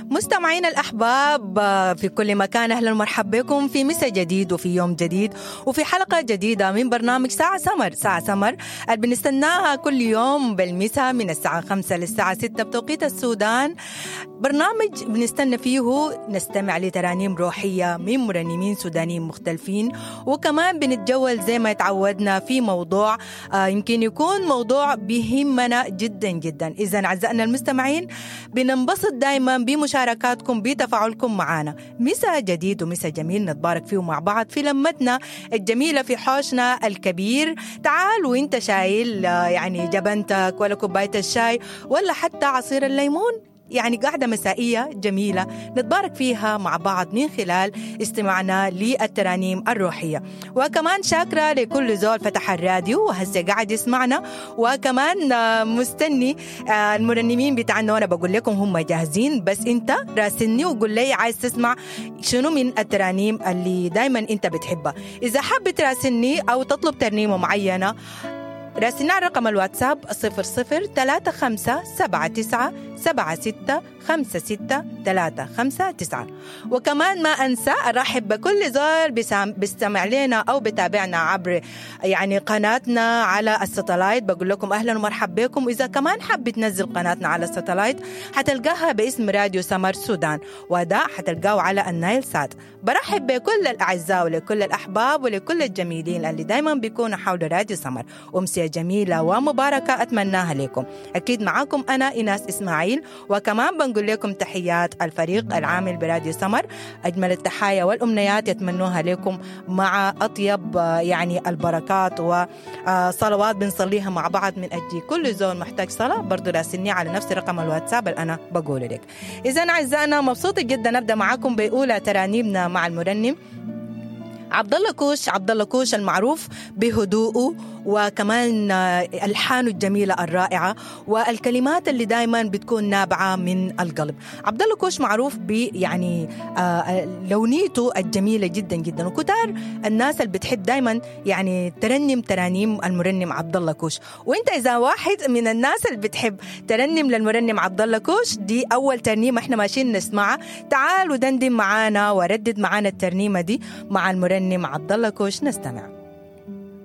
مستمعينا الأحباب في كل مكان، أهلا ومرحبا بكم في مساء جديد وفي يوم جديد وفي حلقة جديدة من برنامج ساعة سمر. ساعة سمر اللي بنستناها كل يوم بالمساء من الساعة 5 للساعة 6 بتوقيت السودان. برنامج بنستنى فيه نستمع لترانيم روحية من مرنمين سودانيين مختلفين، وكمان بنتجول زي ما تعودنا في موضوع يمكن يكون موضوع بيهمنا جدا جدا. إذن أعزائنا المستمعين بننبسط دايما بمشاركاتكم بتفاعلكم معنا. مساء جديد ومساء جميل نتبارك فيه مع بعض في لمتنا الجميلة في حوشنا الكبير. تعال وانت شايل يعني جبنتك ولا كوباية الشاي ولا حتى عصير الليمون، يعني قاعدة مسائية جميلة نتبارك فيها مع بعض من خلال استماعنا للترانيم الروحية. وكمان شاكرة لكل زول فتح الراديو وهسه قاعد يسمعنا، وكمان مستني المرنمين بتاعنا، وانا بقول لكم هم جاهزين، بس انت راسلني وقول لي عايز تسمع شنو من الترانيم اللي دايما انت بتحبها. اذا حاب تراسلني او تطلب ترنيمة معينة راسلنا على رقم الواتساب 00397656 وكمان ما أنسى أرحب بكل زول بيستمع لنا أو بتابعنا عبر يعني قناتنا على الساتلايت. بقول لكم أهلا ومرحبا بكم. إذا كمان حاب تنزل قناتنا على الساتلايت حتلقاها باسم راديو سمر سودان، وده حتلقاه على النايل سات. برحب بكل الأعزاء ولكل الأحباب ولكل الجميلين اللي دايما بيكونوا حول راديو سمر. أمسية جميلة ومباركة أتمناها لكم. أكيد معاكم أنا إيناس إسماعيل، وكمان بنقول لكم تحيات الفريق العامل براديو سمر. أجمل التحايا والأمنيات يتمنوها لكم مع أطيب يعني البركات وصلوات بنصليها مع بعض من أجل كل زول محتاج صلاة. برضو راسلني على نفس رقم الواتساب اللي أنا بقول لك. إذن أعزائنا مبسوطة جدا أبدأ معاكم بأولى ترانيمنا مع المرنم عبد الله كوش المعروف بهدوءه وكمان ألحانه الجميلة الرائعة والكلمات اللي دايما بتكون نابعة من القلب. عبد الله كوش معروف يعني لونيته الجميلة جدا جدا، وكتار الناس اللي بتحب دايما يعني ترانيم المرنم عبد الله كوش. وانت إذا واحد من الناس اللي بتحب ترنم للمرنم عبد الله كوش، دي أول ترنيمة احنا ماشيين نسمعها. تعال ودندن معانا وردد معانا الترنيمة دي مع المرنم عبد الله كوش. نستمع.